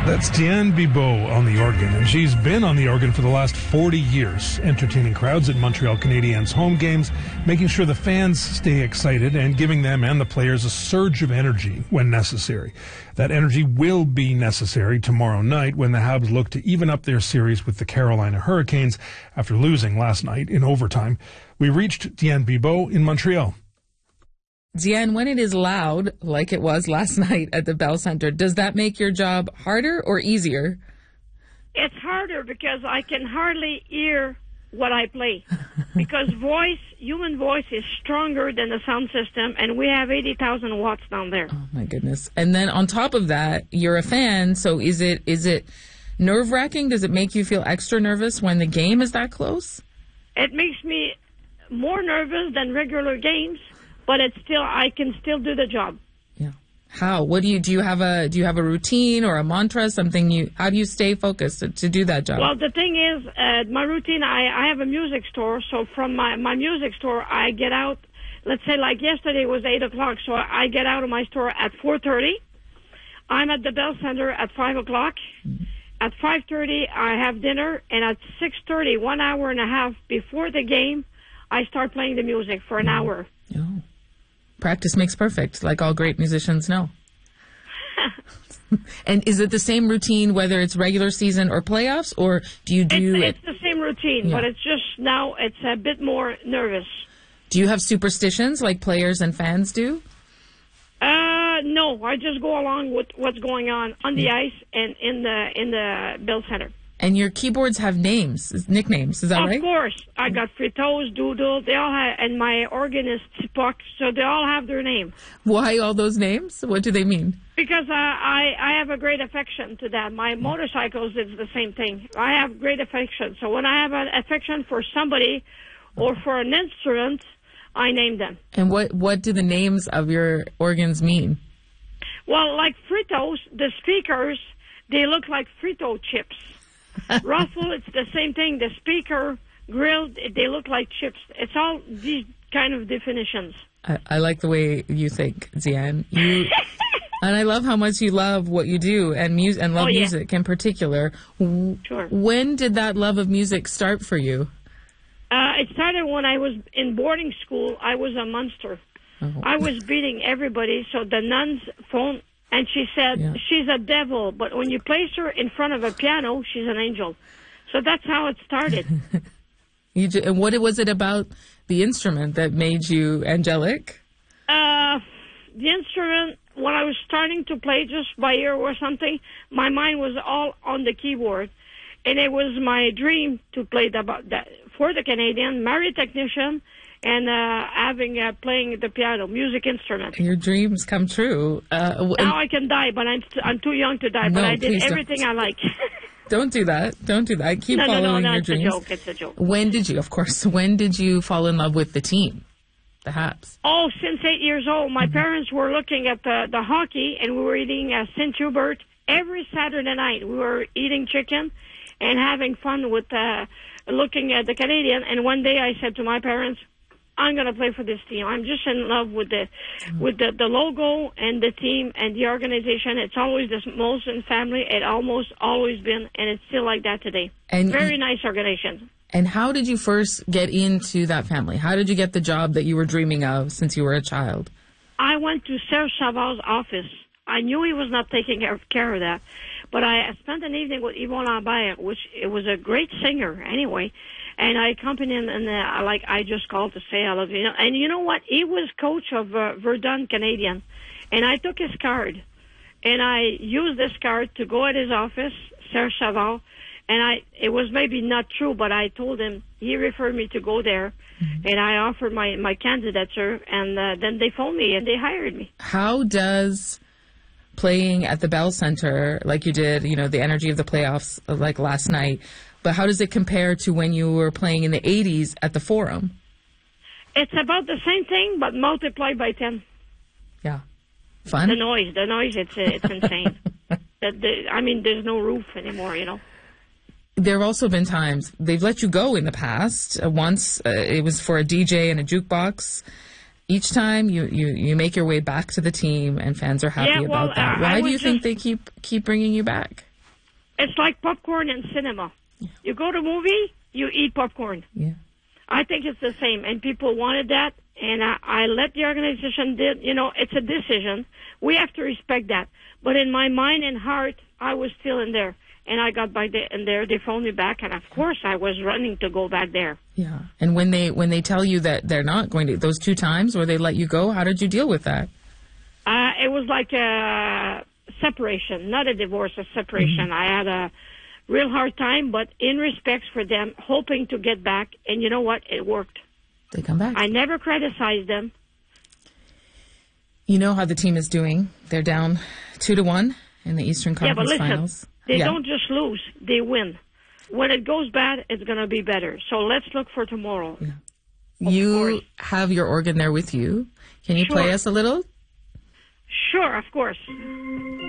That's Diane Bibeau on the organ, and she's been on the organ for the last 40 years, entertaining crowds at Montreal Canadiens home games, making sure the fans stay excited, and giving them and the players a surge of energy when necessary. That energy will be necessary tomorrow night when the Habs look to even up their series with the Carolina Hurricanes after losing last night in overtime. We reached Diane Bibeau in Montreal. Diane, when it is loud, like it was last night at the Bell Center, does that make your job harder or easier? It's harder because I can hardly hear what I play. Because human voice is stronger than the sound system, and we have 80,000 watts down there. Oh, my goodness. And then on top of that, you're a fan, so is it nerve-wracking? Does it make you feel extra nervous when the game is that close? It makes me more nervous than regular games. But I can still do the job. Yeah. How? What do you have a routine or a mantra, how do you stay focused to do that job? Well, the thing is, my routine, I have a music store. So from my music store, I get out, let's say like yesterday was 8 o'clock. So I get out of my store at 4:30. I'm at the Bell Center at 5 o'clock. Mm-hmm. At 5:30, I have dinner. And at 6:30, 1 hour and a half before the game, I start playing the music for an hour. Oh. Practice makes perfect, like all great musicians know. And is it the same routine whether it's regular season or playoffs, or do you do It's the same routine, but it's just now it's a bit more nervous. Do you have superstitions like players and fans do? No, I just go along with what's going on the ice and in the Bell Center. And your keyboards have nicknames, is that right? Of course. I got Fritos, Doodle, they all have, and my organist, Puck, so they all have their name. Why all those names? What do they mean? Because I have a great affection to that. My motorcycles, it's the same thing. I have great affection. So when I have an affection for somebody or for an instrument, I name them. And what do the names of your organs mean? Well, like Fritos, the speakers, they look like Frito chips. Ruffle, it's the same thing. The speaker, grilled, they look like chips. It's all these kind of definitions. I like the way you think, Diane. And I love how much you love what you do and love music in particular. Sure. When did that love of music start for you? It started when I was in boarding school. I was a monster. Oh. I was beating everybody, so the nuns phoned. And she said, she's a devil, but when you place her in front of a piano, she's an angel. So that's how it started. And what was it about the instrument that made you angelic? The instrument, when I was starting to play just by ear or something, my mind was all on the keyboard. And it was my dream to play for the Canadian, marry a technician, and playing the piano, music instrument. Your dreams come true. Now I can die, but I'm too young to die. But I did everything I like. Don't do that. Don't do that. Keep following your dreams. It's a joke. When did you fall in love with the team, the Habs? Oh, since 8 years old. My parents were looking at the hockey, and we were eating St. Hubert every Saturday night. We were eating chicken and having fun with looking at the Canadian. And one day I said to my parents, I'm going to play for this team. I'm just in love with the logo and the team and the organization. It's always the Molson family. It almost always been, and it's still like that today. And very nice organization. And how did you first get into that family? How did you get the job that you were dreaming of since you were a child? I went to Serge Chaval's office. I knew he was not taking care of that. But I spent an evening with Yvon Lambert, which it was a great singer anyway. And I accompanied him, and I just called to say I love you. And you know what? He was coach of Verdun Canadian. And I took his card. And I used this card to go at his office, Serge Chaval. And it was maybe not true, but I told him, he referred me to go there. Mm-hmm. And I offered my candidature. And then they phoned me, and they hired me. How does playing at the Bell Center, like you did, the energy of the playoffs, like last night, but how does it compare to when you were playing in the 80s at the Forum? It's about the same thing, but multiplied by 10. Yeah. Fun? The noise, it's insane. There's no roof anymore, There have also been times they've let you go in the past. Once it was for a DJ and a jukebox. Each time you make your way back to the team and fans are happy about that. Why do you think they keep bringing you back? It's like popcorn in cinema. You go to a movie, you eat popcorn. Yeah. I think it's the same, and people wanted that, and I let the organization did. It's a decision. We have to respect that. But in my mind and heart, I was still in there, and I got back in there. They phoned me back, and of course, I was running to go back there. Yeah. And when they tell you that they're not going to, those 2 times where they let you go, how did you deal with that? It was like a separation, not a divorce, a separation. I had a real hard time, but in respect for them, hoping to get back. And you know what? It worked. They come back. I never criticized them. You know how the team is doing. They're down 2-1 in the Eastern Conference but listen, Finals. They don't just lose. They win. When it goes bad, it's going to be better. So let's look for tomorrow. Yeah. You have your organ there with you. Can you play us a little? Sure, of course.